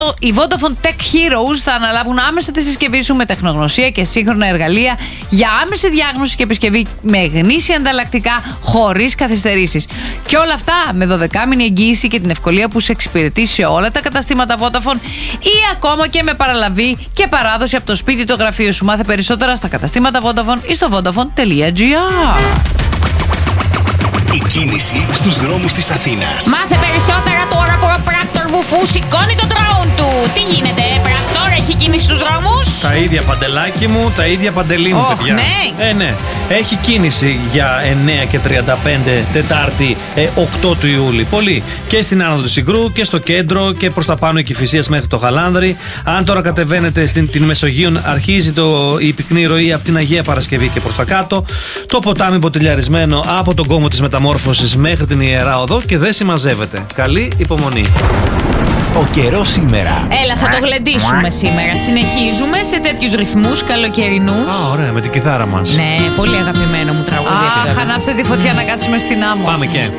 Οι Vodafone Tech Heroes θα αναλάβουν άμεσα τη συσκευή σου με τεχνογνωσία και σύγχρονα εργαλεία για άμεση διάγνωση και επισκευή με γνήσια ανταλλακτικά χωρίς καθυστερήσεις. Και όλα αυτά με 12μηνη εγγύηση και την ευκολία που σε εξυπηρετεί σε όλα τα καταστήματα Vodafone ή ακόμα και με παραλαβή και παράδοση από το σπίτι το γραφείο σου. Μάθε περισσότερα στα καταστήματα Vodafone ή στο vodafone.gr. Η κίνηση στους δρόμους της Αθήνας. Μάθε περισσότερα τώρα που ο πράκτορ Βουφού σηκώνει το drone του. Τι γίνεται, πράκτορ, έχει κίνηση στους δρόμους? Τα ίδια παντελάκι μου, τα ίδια παντελή μου, παιδιά. Ναι. Ναι. Έχει κίνηση για 9 και 35 Τετάρτη 8 του Ιούλη. Πολύ. Και στην άνοδο του Συγκρού και στο κέντρο και προς τα πάνω η Κηφισίας μέχρι το Χαλάνδρη. Αν τώρα κατεβαίνετε την Μεσογείο, αρχίζει η πυκνή ροή από την Αγία Παρασκευή και προς τα κάτω. Το ποτάμι ποτηλιαρισμένο από τον κόμμο της Μεταμόρφωσης μέχρι την Ιερά Οδό και δεν συμμαζεύεται. Καλή υπομονή. Ο καιρός σήμερα. Έλα, θα το γλεντήσουμε σήμερα. Συνεχίζουμε σε τέτοιους ρυθμούς καλοκαιρινούς. Ωραία, με την κιθάρα μας. Ναι, πολύ αγαπημένο μου τραγούδι. Αχ, ανάψτε τη φωτιά να κάτσουμε στην άμμο. Πάμε και.